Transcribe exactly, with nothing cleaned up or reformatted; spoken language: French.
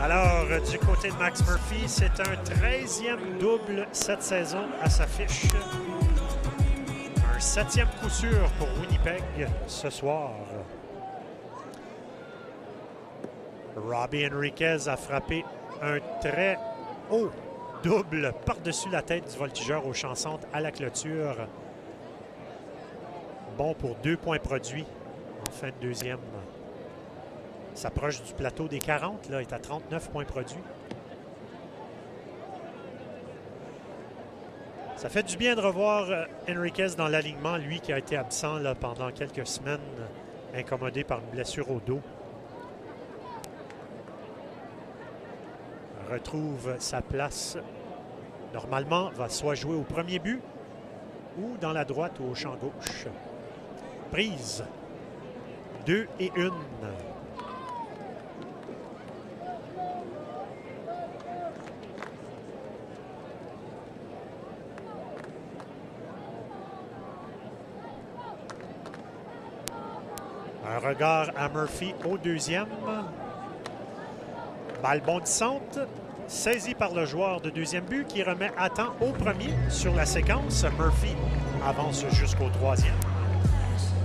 Alors, du côté de Max Murphy, c'est un treizième double cette saison à sa fiche. Un septième coup sûr pour Winnipeg ce soir. Robbie Enriquez a frappé un très haut double par-dessus la tête du voltigeur aux chansantes à la clôture. Bon pour deux points produits en fin de deuxième. S'approche du plateau des quarante, là, est à trente-neuf points produits. Ça fait du bien de revoir Enriquez dans l'alignement, lui qui a été absent là, pendant quelques semaines, incommodé par une blessure au dos. Retrouve sa place. Normalement, va soit jouer au premier but ou dans la droite ou au champ gauche. Prise. Deux et une. Un regard à Murphy au deuxième. Balle bondissante, saisie par le joueur de deuxième but qui remet à temps au premier sur la séquence. Murphy avance jusqu'au troisième.